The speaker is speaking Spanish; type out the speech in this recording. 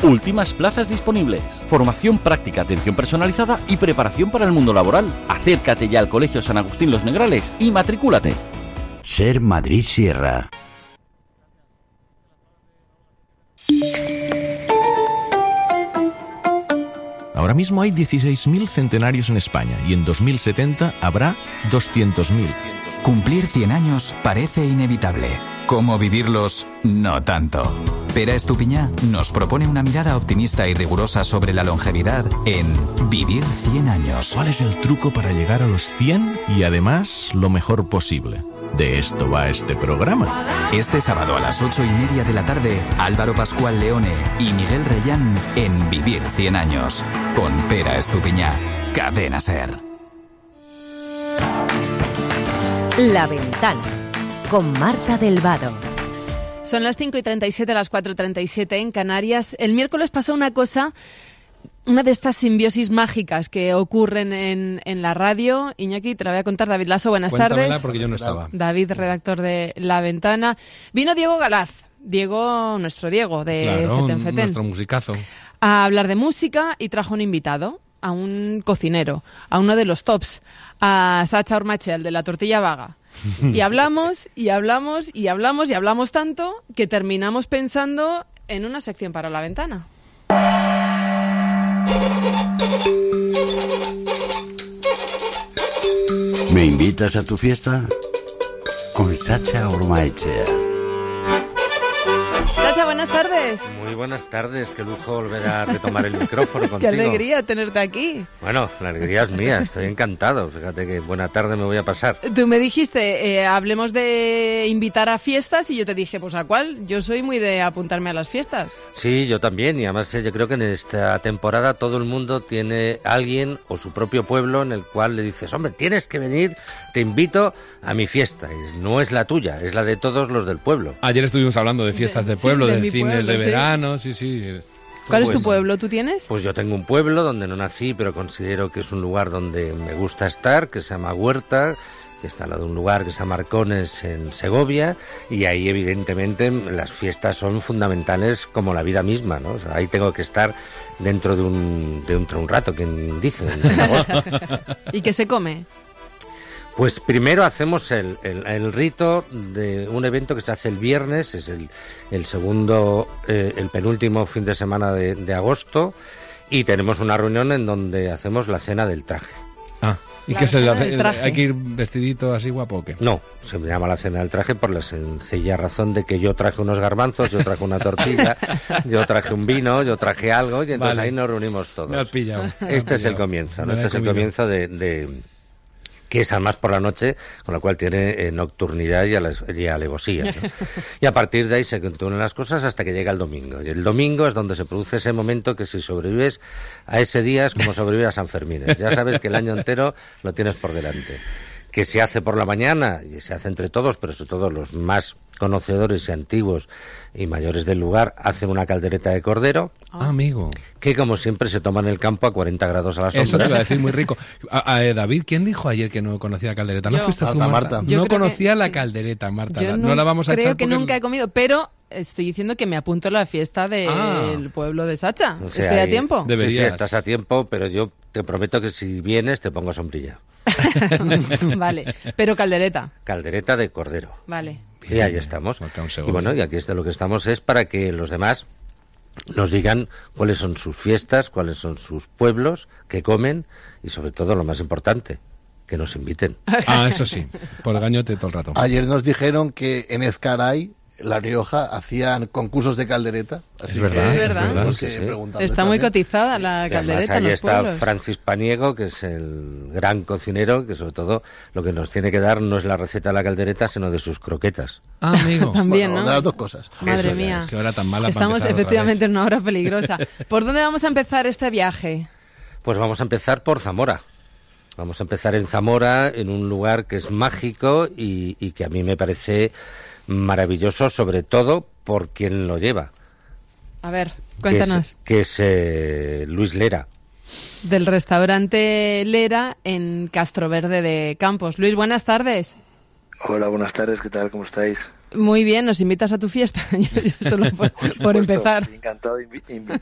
Últimas plazas disponibles. Formación práctica, atención personalizada y preparación para el mundo laboral. Acércate ya al Colegio San Agustín Los Negrales y matricúlate. Ser Madrid Sierra. Ahora mismo hay 16.000 centenarios en España y en 2070 habrá 200.000. Cumplir 100 años parece inevitable. ¿Cómo vivirlos? No tanto. Pera Estupiñá nos propone una mirada optimista y rigurosa sobre la longevidad en Vivir 100 años. ¿Cuál es el truco para llegar a los 100 y además lo mejor posible? De esto va este programa. Este sábado a las 8:30 de la tarde, Álvaro Pascual Leone y Miguel Reyán en Vivir 100 años. Con Pera Estupiñá. Cadena SER. La Ventana, con Marta del Vado. Son las 5:37, las 4:37 en Canarias. El miércoles pasó una cosa, una de estas simbiosis mágicas que ocurren en la radio. Iñaki, te la voy a contar. David Lasso, buenas Cuéntamela tardes. porque yo no estaba. David, redactor de La Ventana. Vino Diego Galaz, nuestro Diego de Feten Feten, nuestro musicazo, a hablar de música y trajo un invitado, a un cocinero, a uno de los tops, a Sacha Ormachel, de la tortilla vaga. Y hablamos tanto que terminamos pensando en una sección para La Ventana. ¿Me invitas a tu fiesta? Con Sacha Ormaechea. Sacha, buenas tardes. Muy buenas tardes, qué lujo volver a retomar el micrófono contigo. Qué alegría tenerte aquí. Bueno, la alegría es mía, estoy encantado. Fíjate que buena tarde me voy a pasar. Tú me dijiste, hablemos de invitar a fiestas, y yo te dije, pues ¿a cuál? Yo soy muy de apuntarme a las fiestas. Sí, yo también, y además yo creo que en esta temporada todo el mundo tiene alguien o su propio pueblo en el cual le dices, hombre, tienes que venir, te invito a mi fiesta. Y no es la tuya, es la de todos los del pueblo. Ayer estuvimos hablando de fiestas de pueblo, de de mi cines pueblo, de sí. verano, sí. ¿Cuál es tu pueblo? ¿Tú tienes? Pues yo tengo un pueblo donde no nací, pero considero que es un lugar donde me gusta estar, que se llama Huerta, que está al lado de un lugar que se llama Arcones, en Segovia, y ahí evidentemente las fiestas son fundamentales como la vida misma, ¿no? O sea, ahí tengo que estar dentro de un rato, quien dice, en agosto. ¿Y qué se come? Pues primero hacemos el rito de un evento que se hace el viernes, es el segundo, el penúltimo fin de semana de agosto, y tenemos una reunión en donde hacemos la cena del traje. Ah, ¿y qué es el traje? ¿Hay que ir vestidito así guapo o qué? No, se me llama la cena del traje por la sencilla razón de que yo traje unos garbanzos, yo traje una tortilla, yo traje un vino, yo traje algo, y entonces ahí nos reunimos todos. Me has pillado. Este es el comienzo, ¿no? Este es el comienzo de que es además por la noche, con la cual tiene nocturnidad y alevosía, ¿no? Y a partir de ahí se continúan las cosas hasta que llega el domingo. Y el domingo es donde se produce ese momento que si sobrevives a ese día es como sobrevivir a San Fermín. Ya sabes que el año entero lo tienes por delante. Que se hace por la mañana, y se hace entre todos, pero sobre todo los más conocedores y antiguos y mayores del lugar, hacen una caldereta de cordero. Ah, amigo. Que como siempre se toma en el campo a 40 grados a la sombra. Eso te iba a decir, muy rico. David, ¿quién dijo ayer que no conocía la caldereta? ¿No fuiste tú, Marta? Yo no conocía la sí. caldereta, Marta. Yo no la vamos a echar creo que porque... nunca he comido, pero estoy diciendo que me apunto a la fiesta del pueblo de Sacha. O sea, ¿Estoy a tiempo? Deberías. Sí, estás a tiempo, pero yo te prometo que si vienes te pongo sombrilla. Vale, pero caldereta. Caldereta de cordero. Vale. Y ahí estamos. Y bueno, y aquí lo que estamos es para que los demás nos digan cuáles son sus fiestas, cuáles son sus pueblos, qué comen y sobre todo lo más importante, que nos inviten. Ah, eso sí, por el gañote todo el rato. Ayer nos dijeron que en Ezcaray, La Rioja, hacían concursos de caldereta. Así es verdad. Es verdad. Sí, sí. Está muy cotizada la caldereta. Ahí en los está pueblos. Francis Paniego, que es el gran cocinero, que sobre todo lo que nos tiene que dar no es la receta de la caldereta, sino de sus croquetas. Ah, amigo. También, bueno, ¿no? de las dos cosas. Madre Eso, mía. Qué hora tan mala para Estamos empezar otra efectivamente vez. en una hora peligrosa. ¿Por dónde vamos a empezar este viaje? Pues vamos a empezar por Zamora. Vamos a empezar en Zamora, en un lugar que es mágico y que a mí me parece maravilloso, sobre todo por quien lo lleva. A ver, cuéntanos. Que es Luis Lera. Del restaurante Lera en Castroverde de Campos. Luis, buenas tardes. Hola, buenas tardes, ¿qué tal? ¿Cómo estáis? Muy bien, ¿nos invitas a tu fiesta? Yo solo por empezar. Estoy encantado de